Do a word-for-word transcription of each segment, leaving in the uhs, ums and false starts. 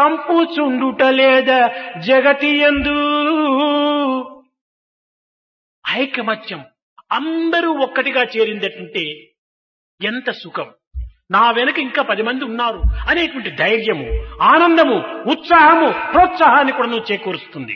చంపుచుండుట జగతియందు. ఐకమత్యం అందరూ ఒక్కటిగా చేరిందంటే ఎంత సుఖం. నా వెనక ఇంకా పది మంది ఉన్నారు అనేటువంటి ధైర్యము, ఆనందము, ఉత్సాహము, ప్రోత్సాహాన్ని కూడా నువ్వు చేకూరుస్తుంది.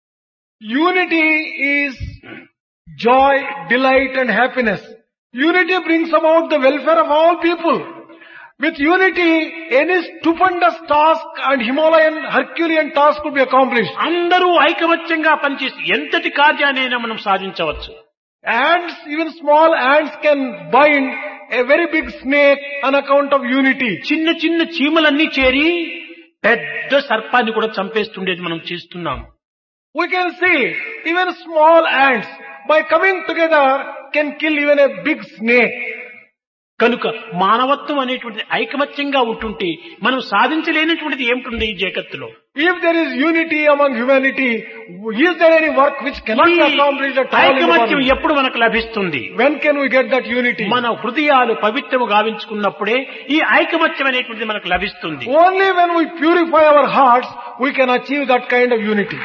Unity is joy, delight and happiness. Unity brings about the welfare of all people. With unity, any stupendous task and Himalayan, Herculean task could be accomplished. అందరూ ఐకమత్యంగా పనిచేసి ఎంతటి కార్యాన్నైనా మనం సాధించవచ్చు. Ants, even small ants can bind a very big snake on account of unity. చిన్న చిన్న చీమలన్నీ చేరి పెద్ద సర్పాన్ని కూడా చంపేస్తుండేది మనం చేస్తున్నాం. We can see even small ants by coming together can kill even a big snake. కనుక మానవత్వం అనేటువంటిది ఐకమత్యంగా ఉంటుంటే మనం సాధించలేనటువంటిది ఏమిటి ఈ జగత్తులో? If there is unity among humanity, is there any work which cannot be accomplished at all? ఐకమత్యం ఎప్పుడు మనకు లభిస్తుంది? When can we get that unity? మన హృదయాలు పవిత్రము గావించుకున్నప్పుడే ఈ ఐకమత్యం అనేటువంటిది మనకు లభిస్తుంది. Only when we purify our hearts, we can achieve that kind of unity.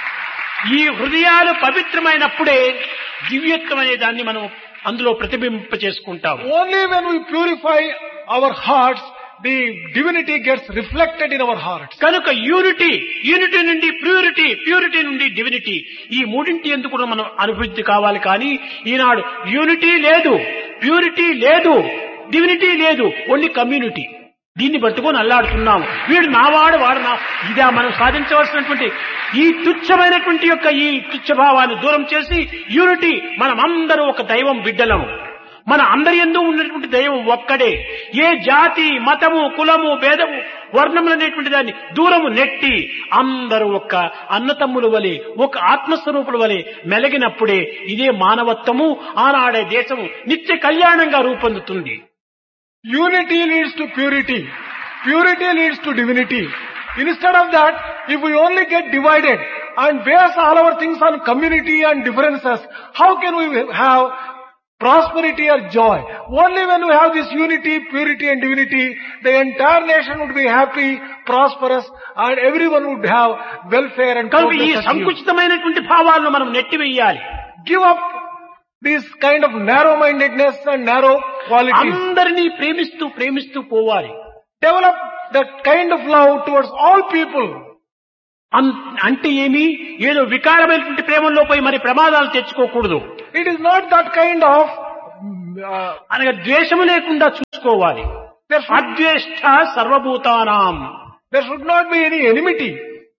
ఈ హృదయాలు పవిత్రమైనప్పుడే దివ్యత్వం అనే దాన్ని మనం అందులో ప్రతిబింబ చేసుకుంటాం. Only when we purify our hearts, the divinity gets reflected in our hearts. కనుక యూనిటీ, యూనిటీ నుండి ప్యూరిటీ, ప్యూరిటీ నుండి డివినిటీ, ఈ మూడింటి ఎందుకు కూడా మనం అనుభూతి కావాలి. కానీ ఈనాడు యూనిటీ లేదు, ప్యూరిటీ లేదు, డివినిటీ లేదు, ఓన్లీ కమ్యూనిటీ. దీన్ని పట్టుకొని అల్లాడుతున్నాము. వీడు నావాడు, వాడు నా, ఇదా మనం సాధించవలసినటువంటి ఈ తుచ్చమైనటువంటి యొక్క ఈ తుచ్చభావాన్ని దూరం చేసి యూనిటీ, మనం అందరూ ఒక దైవం బిడ్డలము. మన అందరి యందు ఉన్నటువంటి దైవం ఒక్కడే. ఏ జాతి, మతము, కులము, భేదము, వర్ణములు అనేటువంటి దాన్ని దూరము నెట్టి అందరూ ఒక్క అన్నతమ్ముల వలె, ఒక ఆత్మస్వరూపుల వలె మెలగినప్పుడే ఇదే మానవత్వము, ఆనాడే దేశము నిత్య కళ్యాణంగా రూపొందుతుంది. Unity leads to purity. Purity leads to divinity. Instead of that, if we only get divided and base all our things on community and differences, how can we have prosperity or joy? Only when we have this unity, purity and divinity, the entire nation would be happy, prosperous and everyone would have welfare and progress. ఈ సంకుచితమైనటువంటి భావాలను మనం నెట్టివేయాలి. Give up this kind of narrow-mindedness and narrow qualities. అందరినీ ప్రేమిస్తూ ప్రేమిస్తూ పోవాలి. Develop that kind of love towards all people. అంటే ఏమి, ఏదో వికారమైనటువంటి ప్రేమలో పోయి మరి ప్రమాదాలు తెచ్చుకోకూడదు. It is not that kind of uh, అనగా ద్వేషము లేకుండా చూసుకోవాలి. అద్వేష్ట సర్వభూతానాం. There should not be any enmity.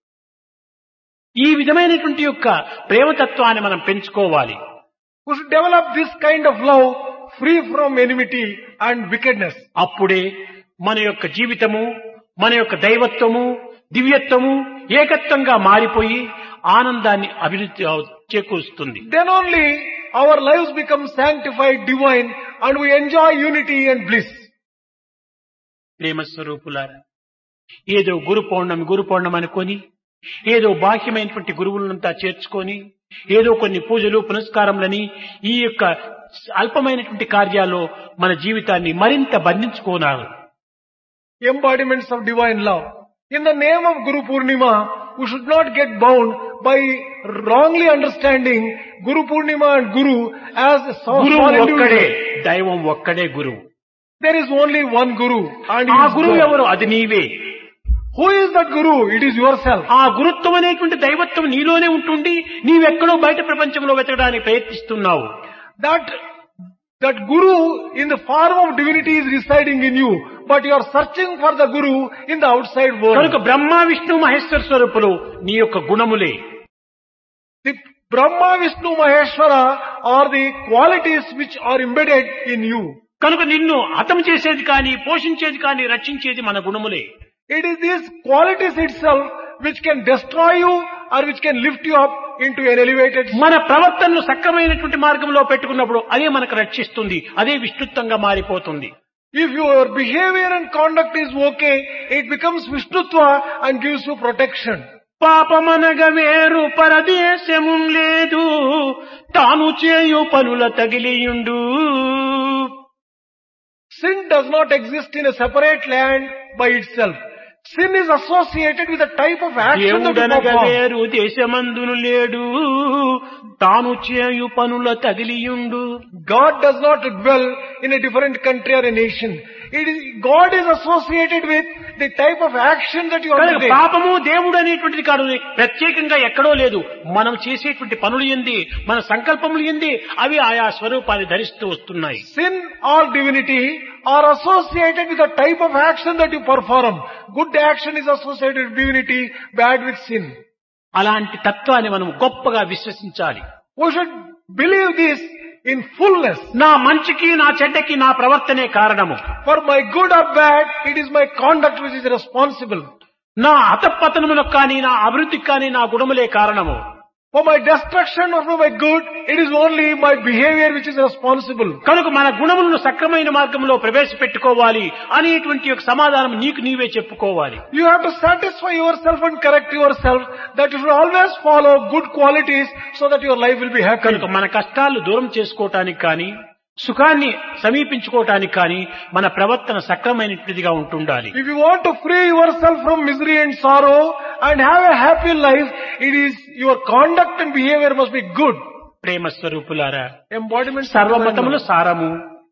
ఈ విధమైనటువంటి యొక్క ప్రేమతత్వాన్ని మనం పెంచుకోవాలి. We should develop this kind of love free from enmity and wickedness. అప్పుడే మన యొక్క జీవితము, మన యొక్క దైవత్వము, దివ్యత్వము ఏకత్వంగా మారిపోయి ఆనందాన్ని అభివృద్ధి చేకూరుస్తుంది. Then only our lives become sanctified, divine and we enjoy unity and bliss. ప్రేమ స్వరూపులారా, ఏదో గురు పౌర్ణమి గురు పౌర్ణమి అనుకొని ఏదో బాహ్యమైనటువంటి గురువులంతా చేర్చుకొని ఏదో కొన్ని పూజలు పునస్కారములని ఈ యొక్క అల్పమైనటువంటి కార్యాల్లో మన జీవితాన్ని మరింత బంధించుకోనారు. Embodiments of divine love. In the name of Guru Purnima, we should not get bound by wrongly understanding Guru Purnima and Guru as a small ఒక్కడే, దైవం ఒక్కడే గురువు. There is only one Guru and ఆ గురువు ఎవరు? అది నీవే. Who is that Guru? It is yourself. ఆ గురుత్వం అనేటువంటి దైవత్వం నీలోనే ఉంటుంది. నీవెక్కడో బయట ప్రపంచంలో వెతకడానికి ప్రయత్నిస్తున్నావు. That that Guru in the form of divinity is residing in you, but you are searching for the Guru in the outside world. కనుక బ్రహ్మ విష్ణు మహేశ్వర స్వరూపులు నీ యొక్క గుణములే. The Brahma, Vishnu, Maheshwara are the qualities which are embedded in you. కనుక నిన్ను హతం చేసేది కానీ పోషించేది కానీ రక్షించేది మన గుణములే. It is these qualities itself which can destroy you or which can lift you up into an elevated state. మన ప్రవర్తనను సక్రమైనటువంటి మార్గంలో పెట్టుకున్నప్పుడు అదే మనకు రక్షిస్తుంది, అదే విష్ణుత్వంగా మారిపోతుంది. If your behavior and conduct is okay, it becomes Vishnutva and gives you protection. పాపమనగ వేరు పరదేశము లేదు, తాను చేయు పనుల తగిలియుండు. Sin does not exist in a separate land by itself. Sin is associated with the type of action that you దేవుడనగా perform. వేరు దేశమందును లేడు తాను చేయు పనుల తగిలియుండు. God does not dwell in a different country or a nation. It is, God is associated with the type of action that you కనుక undertake. పాపము దేవుడు అనేటువంటిది కాదు, ప్రత్యేకంగా ఎక్కడో లేదు. మనం చేసేటువంటి పనులు ఏంది, మన సంకల్పములు ఏంది, అవి ఆయా స్వరూపాన్ని ధరిస్తూ వస్తున్నాయి. Sin or divinity are associated with the type of action that you perform. Good action is associated with divinity, bad with sin. అలాంటి తత్వాన్ని మనం గొప్పగా విశ్వసించాలి. We should believe this in fullness. నా మంచికి నా చెడ్డకి నా ప్రవర్తనే కారణము. For my good or bad, it is my conduct which is responsible. నా అతపతనములకు కానీ నా అభివృద్ధికి కానీ నా గుణములే కారణము. For my destruction or for my good, it is only my behavior which is responsible. కనుక మన గుణములను సక్రమైన మార్గంలో ప్రవేశపెట్టుకోవాలి అనేటువంటి ఒక సమాధానం నీకు నీవే చెప్పుకోవాలి. You have to satisfy yourself and correct yourself that you should always follow good qualities so that your life will be happy. కనుక మన కష్టాలు దూరం చేసుకోవటానికి కానీ సుఖాన్ని సమీపించుకోవటానికి కానీ మన ప్రవర్తన సక్రమైనటువంటిదిగా ఉంటుండాలి. If you want to free yourself from misery and sorrow and have a happy life, it is your conduct and behavior must be good. ప్రేమ స్వరూపులారా, Embodiment సర్వమతముల సారము,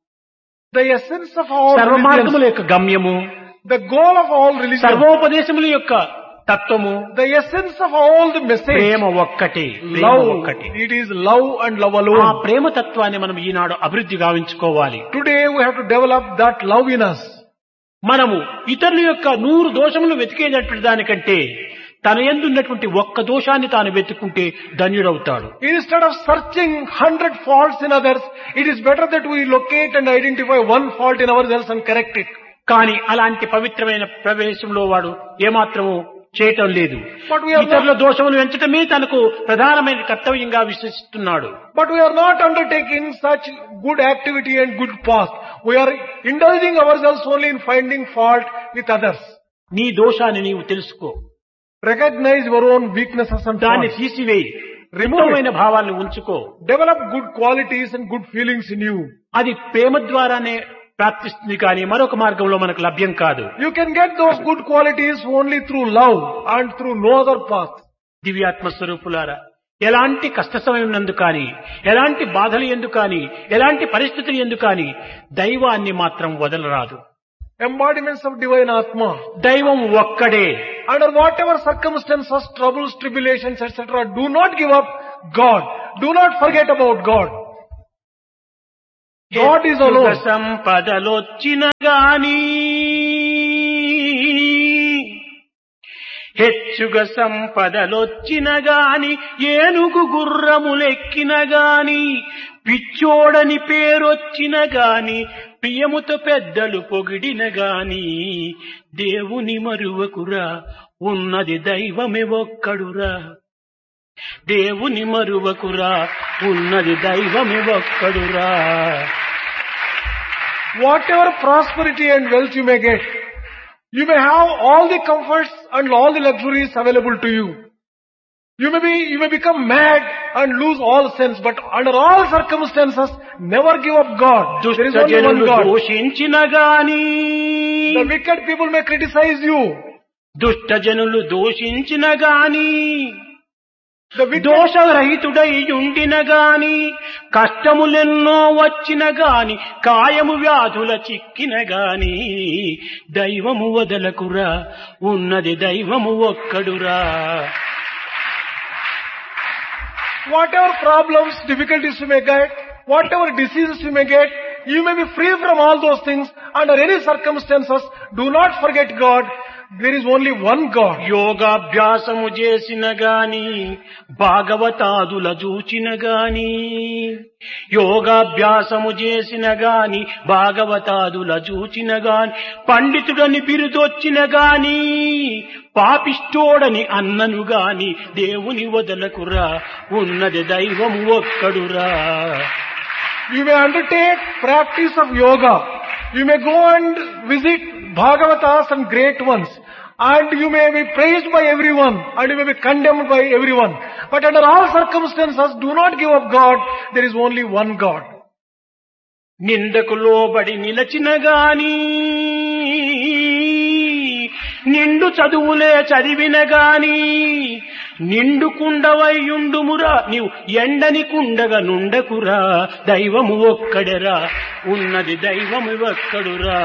the essence of all సర్వ మార్గముల religions, యొక్క గమ్యము, the goal of all religions, సర్వోపదేశముల యొక్క తత్వము, the essence of all the message, ప్రేమ ఒక్కటే, ప్రేమ love. ఒక్కటే. It is love and love ఆ alone. ప్రేమ తత్వాన్ని మనం ఈనాడు అభివృద్ధి గావించుకోవాలి. Today we have to develop that love in us. మనము ఇతరుల యొక్క నూరు దోషములు వెతికేటటువంటి దానికంటే తన యందు ఉన్నటువంటి ఒక్క దోషాన్ని తాను వెతుక్కుంటే ధన్యుడవుతాడు. Instead of searching hundred faults in others, it is better that we locate and identify one fault in ourselves and correct it. కానీ అలాంటి పవిత్రమైన ప్రవేశంలో వాడు ఏమాత్రము చేయటం లేదు. But we are ఇతరుల not, దోషములు ఎంచటమే తనకు ప్రధానమైన కర్తవ్యంగా విశ్వసిస్తున్నాడు. but we are not undertaking such good activity and good path. We are indulging ourselves only in finding fault with others. నీ దోషాన్ని నీవు తెలుసుకో, Recognize your own weaknesses and దాన్ని faults. తీసివేయి, Remove it. ఉత్తమమైన భావాలను ఉంచుకో. Develop good qualities and good feelings in you. అది ప్రేమ ద్వారానే ప్రాప్తిస్తుంది కానీ మరొక మార్గంలో మనకు లభ్యం కాదు. You can get those good qualities only through love and through no other path. దివ్యాత్మ స్వరూపులారా, ఎలాంటి కష్ట సమయం నందు కానీ, ఎలాంటి బాధలు ఎందు కానీ, ఎలాంటి పరిస్థితులు ఎందు కానీ దైవాన్ని మాత్రం వదలరాదు. Embodiments of divine Atma. దైవం ఒక్కడే. Under whatever circumstances, troubles, tribulations, et cetera, do not give up God. Do not forget about God. God is హెచ్చుగ alone. సంపదలొచ్చిన గాని హెచ్చుగ సంపదలొచ్చిన గాని ఏనుగు గుర్రములెక్కిన గాని పిచ్చోడని పేరొచ్చిన గాని ప్రియముతో పెద్దలు పొగిడిన గాని దేవుని మరువకురా, ఉన్నది దైవమే ఒక్కడురా. దేవుని మరువకురా, ఉన్నది దైవమే ఒక్కడురా. Whatever prosperity and wealth you may get, you may have all the comforts and all the luxuries available to you. You may be, you may become mad and lose all sense, but under all circumstances, never give up God. There is దుష్ట only one జనులు God. దోషించిన గాని The wicked people may criticize you. దుష్ట జనులు దోషించిన గాని The wicked, దోషరహితుడై ఉండిన గాని కష్టములెన్నో వచ్చిన గాని కాయము వ్యాధుల చిక్కిన గాని దైవము వదలకురా, ఉన్నది దైవము ఒక్కడురా. whatever problems, difficulties you may get, whatever diseases you may get, you may be free from all those things. Under any circumstances, do not forget God. There is only one God. యోగాభ్యాసము చేసిన గాని భాగవతాదుల చూచిన గాని యోగాభ్యాసము చేసిన గాని భాగవతాదుల చూచిన గాని పండితుడని బిరుదొచ్చిన గాని పాపిష్టోడని అన్నను గాని దేవుని వదలకురా, ఉన్నది దైవము ఒక్కడురా. You may undertake practice of yoga. You may go and visit Bhagavatas and great ones. And you may be praised by everyone. And you may be condemned by everyone. But under all circumstances, do not give up God. There is only one God. నిందకు లోబడి నిలచిన గాని నిండు చదువులే చదివిన గాని నిండు కుండవయ్యుండుమురా నీవు ఎండని కుండగా నుండకురా దైవము ఒక్కడెరా ఉన్నది దైవము ఒక్కడురా.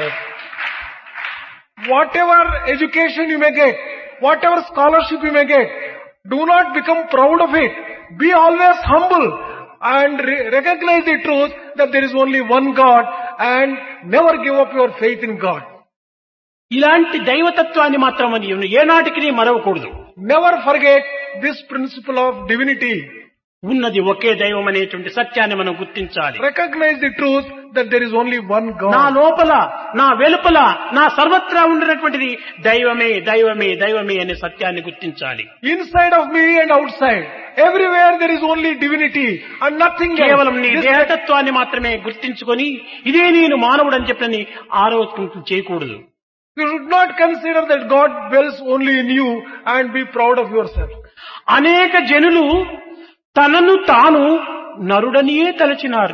Whatever education you may get, whatever scholarship you may get, do not become proud of it. Be always humble and re- recognize the truth that there is only one God and never give up your faith in God. ఇలాంటి దైవతత్వాన్ని మాత్రం ఏనాటికి మరవకూడదు. Never forget this principle of divinity. ఉన్నది ఒకే దైవం అనేటువంటి సత్యాన్ని మనం గుర్తించాలి. Recognize the truth that there is only one నా God. లోపల నా వెలుపల నా సర్వత్రా ఉండినటువంటిది దైవమే దైవమే దైవమే అనే సత్యాన్ని గుర్తించాలి. Inside of me and outside, everywhere there is only divinity and nothing else. కేవలం నీ This- దేహతత్వాన్ని మాత్రమే గుర్తించుకొని ఇదే నేను మానవుడు అని చెప్పని ఆరోపణ చేయకూడదు. You should not consider that God dwells only in you and be proud of yourself. అనేక జనులు తనను తాను నరుడనియే తలచినారు.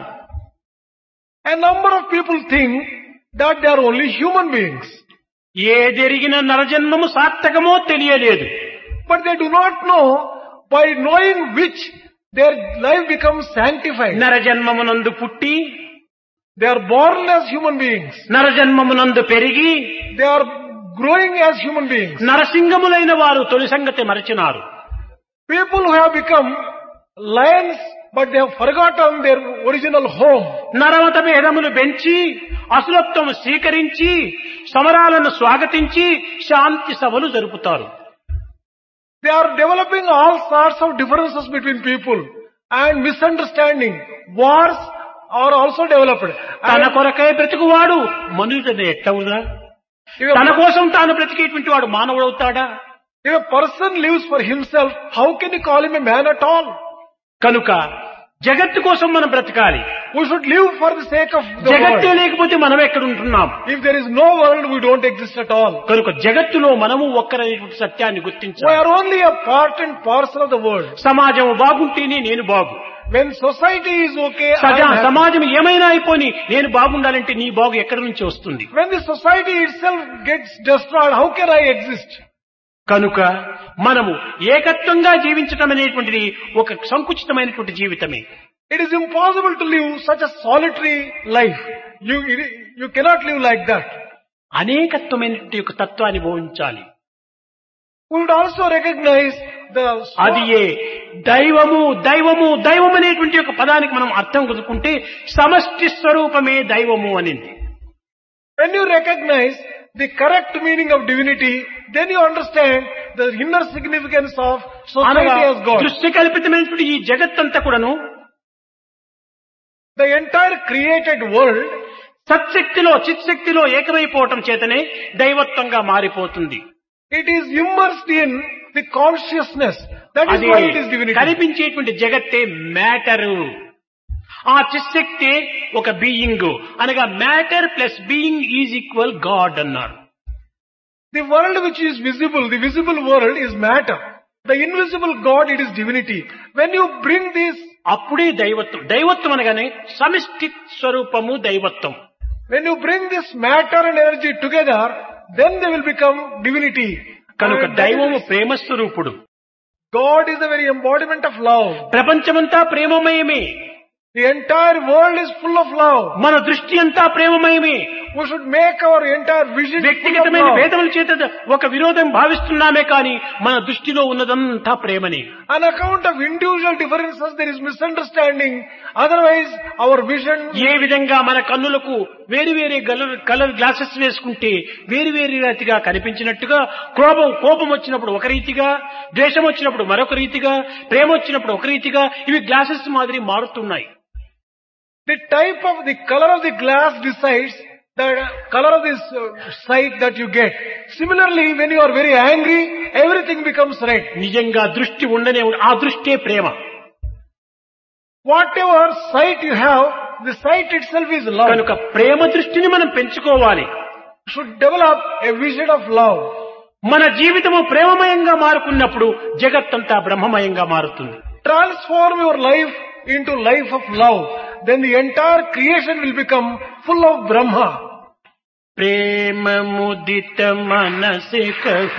A number of people think that they are only human beings, ఏ జరిగిన నరజన్మము సార్థకమో తెలియలేదు. but they do not know by knowing which their life becomes sanctified. నరజన్మమునందు పుట్టి They are born as human beings. నరజన్మమునందు పెరిగి They are growing as human beings. నరసింగములైన వారు తొలి సంగతి మరచినారు. People who have become lions, but they have forgotten their original home. నరమత భేదములు పెంచి అసురత్వము స్వీకరించి సమరాలను స్వాగతించి శాంతి సభలు జరుపుతారు. They are developing all sorts of differences between people and misunderstanding. Wars are also developed. తన And కొరకై బ్రతుకువాడు మనుషుడు ఎట్లవుదా? if తన a, కోసం తాను బ్రతికేటువంటి వాడు మానవుడవుతాడా? if a person lives for himself, how can you call him a man at all? కనుక జగత్తు కోసం మనం బ్రతకాలి. We should live for the sake of the జగత్తే world. లేకపోతే మనం ఎక్కడ ఉంటున్నాం? If there is no world, we don't exist at all. కనుక జగత్తులో మనము ఒక్కరనేటువంటి సత్యాన్ని We గుర్తించాలి. are only a part and parcel of the world. సమాజం బాగుంటేనే నేను బాగు. When society is okay, I సజా am happy. సమాజం ఏమైనా అయిపోని నేను బాగుండాలంటే నీ బాగు ఎక్కడి నుంచి వస్తుంది? When the society itself gets destroyed, how can I exist? కనుక మనము ఏకత్వంగా జీవించటం అనేటువంటిది ఒక సంకుచితమైనటువంటి జీవితమే. It is impossible to live such a solitary life. You, you cannot live like that. అనేకత్వమైనటువంటి యొక్క తత్వాన్ని బోధించాలి. We would also recognize the అది ఏ దైవము దైవము దైవం అనేటువంటి ఒక పదానికి మనం అర్థం కుదుకుంటే సమష్టి స్వరూపమే దైవము అనింది. when you recognize the correct meaning of divinity, then you understand the inner significance of society as God. దృశ్య కల్పితమైనటువంటి ఈ జగత్తంతా కూడాను The entire created world సత్శక్తిలో చిత్శక్తిలో ఏకమైపోవటం చేతనే దైవత్వంగా మారిపోతుంది. it is immersed in the consciousness. That is అది why it is divinity. కనిపించేటువంటి జగత్తే matter. ఆ చిత్శక్తి ఒక బీయింగ్ అనగా matter plus being is equal God అన్నారు. The world which is visible, the visible world is matter. The invisible God, it is divinity. When you bring this, అప్పుడే దైవత్వం. దైవత్వం అనగానే సమిష్టి స్వరూపము దైవత్వం. when you bring this matter and energy together, then they will become divinity. కనుక And that దైవము is- ప్రేమ స్వరూపుడు. God is the very embodiment of love. ప్రపంచమంతా ప్రేమమయమే. The entire world is full of love. మన దృష్టి అంతా ప్రేమమయమే. We should make our entire vision full of వ్యక్తిగతమైన love. భేదముల చేత ఒక విరోధం భావిస్తున్నామే కానీ మన దృష్టిలో ఉన్నదంతా ప్రేమనే. On account of individual differences, there is misunderstanding. Otherwise, our vision. ఏ విధంగా మన కన్నులకు వేరు వేరే కలర్ కలర్ గ్లాసెస్ వేసుకుంటే వేరు వేరు రీతిగా కనిపించినట్టుగా కోపం కోపం వచ్చినప్పుడు ఒక రీతిగా, ద్వేషం వచ్చినప్పుడు మరొక రీతిగా, ప్రేమ వచ్చినప్పుడు ఒక రీతిగా ఇవి గ్లాసెస్ మాదిరి మారుతున్నాయి. The type of the color of the glass decides the color of this uh, sight that you get. Similarly, when you are very angry, everything becomes red. నిజంగా దృష్టి ఉండనే ఉండ- ఆ దృష్టే ప్రేమ. Whatever sight you have, the sight itself is love. కనుక ప్రేమ దృష్టిని మనం పెంచుకోవాలి. Should develop a vision of love. మన జీవితము ప్రేమమయంగా మారుకున్నప్పుడు జగత్తంతా బ్రహ్మమయంగా మారుతుంది. Transform your life into life of love. Then the entire creation will become full of Brahma. प्रेम मुदित मन से कहूँ